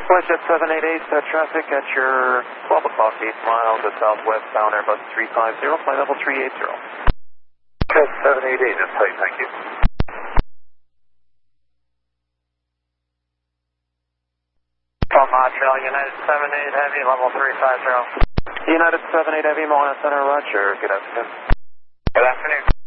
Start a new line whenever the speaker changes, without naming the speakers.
Flightjet 788, traffic at your 12 o'clock, 8 miles at southwestbound Airbus 350, flight level 380.
Jet 788, in sight, thank you.
Montreal, United 78 Heavy, level 350.
United 78 Heavy, Moana Center, roger. Good afternoon.
Good afternoon.